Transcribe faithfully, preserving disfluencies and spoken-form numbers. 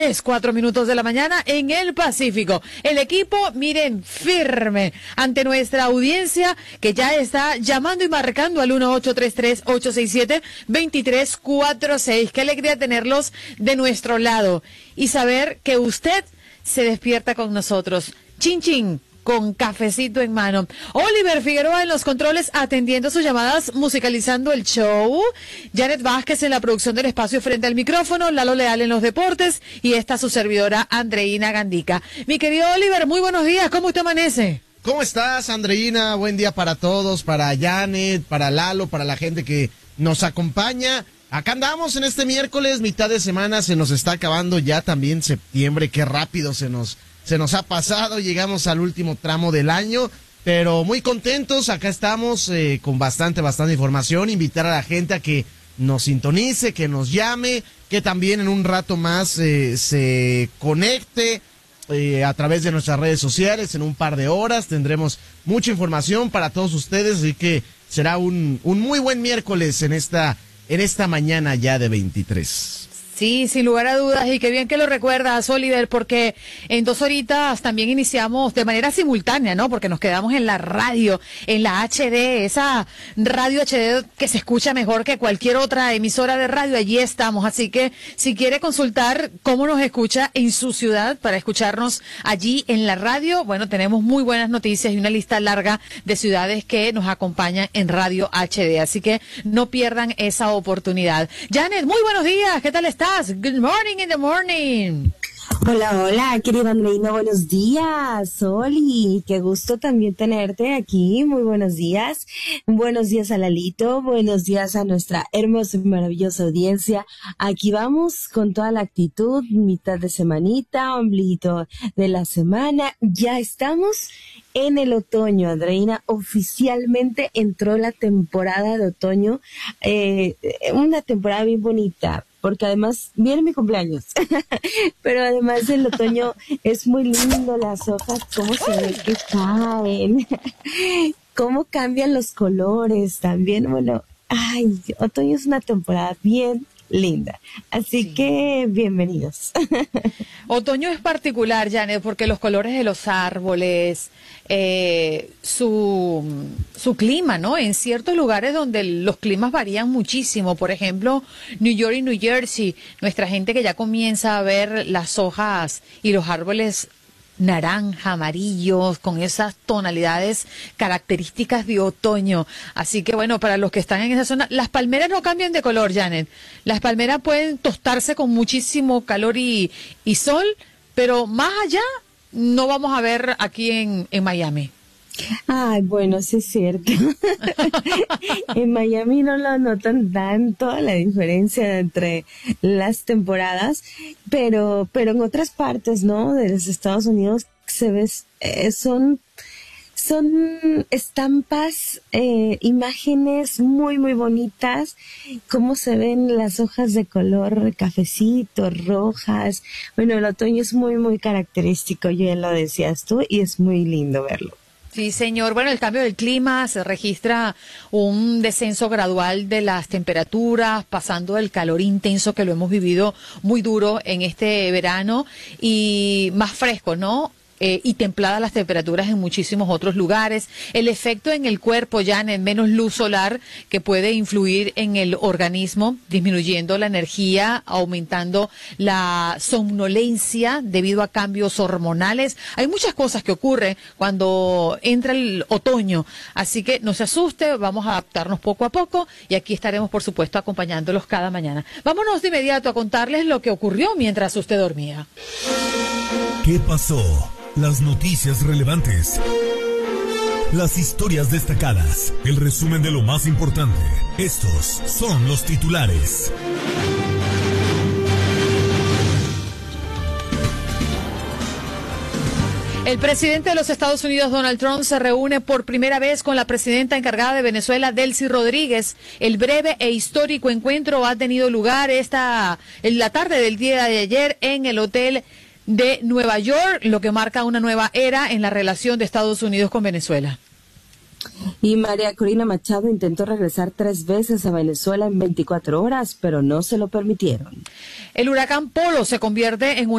Es cuatro minutos de la mañana en el Pacífico. El equipo, miren, firme ante nuestra audiencia que ya está llamando y marcando al uno ocho tres tres, ocho seis siete, dos tres cuatro seis. Qué alegría tenerlos de nuestro lado y saber que usted se despierta con nosotros. Chin chin, con cafecito en mano. Oliver Figueroa en los controles atendiendo sus llamadas, musicalizando el show. Janet Vázquez en la producción del espacio frente al micrófono. Lalo Leal en los deportes. Y esta su servidora, Andreina Gandica. Mi querido Oliver, muy buenos días. ¿Cómo usted amanece? ¿Cómo estás, Andreina? Buen día para todos, para Janet, para Lalo, para la gente que nos acompaña. Acá andamos en este miércoles, mitad de semana, se nos está acabando ya también septiembre. Qué rápido se nos... Se nos ha pasado, llegamos al último tramo del año, pero muy contentos, acá estamos eh, con bastante, bastante información, invitar a la gente a que nos sintonice, que nos llame, que también en un rato más eh, se conecte eh, a través de nuestras redes sociales, en un par de horas tendremos mucha información para todos ustedes, así que será un, un muy buen miércoles en esta, en esta mañana ya de veintitrés. Sí, sin lugar a dudas, y qué bien que lo recuerdas, Oliver, porque en dos horitas también iniciamos de manera simultánea, ¿no? Porque nos quedamos en la radio, en la H D, esa radio H D que se escucha mejor que cualquier otra emisora de radio, allí estamos. Así que si quiere consultar cómo nos escucha en su ciudad para escucharnos allí en la radio, bueno, tenemos muy buenas noticias y una lista larga de ciudades que nos acompañan en Radio H D, así que no pierdan esa oportunidad. Janet, muy buenos días, ¿qué tal estás? Good morning in the morning. Hola, hola, querida Andreina, buenos días. Oli, qué gusto también tenerte aquí. Muy buenos días. Buenos días a Lalito, buenos días a nuestra hermosa y maravillosa audiencia. Aquí vamos con toda la actitud, mitad de semanita, ombliguito de la semana. Ya estamos en el otoño, Andreina. Oficialmente entró la temporada de otoño, eh, una temporada bien bonita, porque además viene mi cumpleaños, pero además el otoño es muy lindo, las hojas, cómo se ve que caen, cómo cambian los colores también. Bueno, ay, otoño es una temporada bien linda, así sí. Que bienvenidos. Otoño es particular, Janet, porque los colores de los árboles, eh, su, su clima, ¿no? En ciertos lugares donde los climas varían muchísimo, por ejemplo, New York y New Jersey, nuestra gente que ya comienza a ver las hojas y los árboles naranja, amarillos, con esas tonalidades características de otoño. Así que bueno, para los que están en esa zona, las palmeras no cambian de color, Janet. Las palmeras pueden tostarse con muchísimo calor y, y sol, pero más allá no vamos a ver aquí en, en Miami. Ay, bueno, sí es cierto. En Miami no lo notan tanto la diferencia entre las temporadas, pero pero en otras partes, ¿no? De los Estados Unidos se ve, eh, son son estampas, eh, imágenes muy muy bonitas, cómo se ven las hojas de color cafecito, rojas. Bueno, el otoño es muy muy característico, ya lo decías tú, y es muy lindo verlo. Sí, señor. Bueno, el cambio del clima, se registra un descenso gradual de las temperaturas, pasando del calor intenso que lo hemos vivido muy duro en este verano y más fresco, ¿no? Eh, y templadas las temperaturas en muchísimos otros lugares. El efecto en el cuerpo, ya en menos luz solar que puede influir en el organismo, disminuyendo la energía, aumentando la somnolencia debido a cambios hormonales. Hay muchas cosas que ocurren cuando entra el otoño, así que no se asuste, vamos a adaptarnos poco a poco y aquí estaremos, por supuesto, acompañándolos cada mañana. Vámonos de inmediato a contarles lo que ocurrió mientras usted dormía. ¿Qué pasó? Las noticias relevantes, las historias destacadas, el resumen de lo más importante. Estos son los titulares. El presidente de los Estados Unidos, Donald Trump, se reúne por primera vez con la presidenta encargada de Venezuela, Delcy Rodríguez. El breve e histórico encuentro ha tenido lugar esta en la tarde del día de ayer en el hotel de Nueva York, lo que marca una nueva era en la relación de Estados Unidos con Venezuela. Y María Corina Machado intentó regresar tres veces a Venezuela en veinticuatro horas, pero no se lo permitieron. El huracán Polo se convierte en una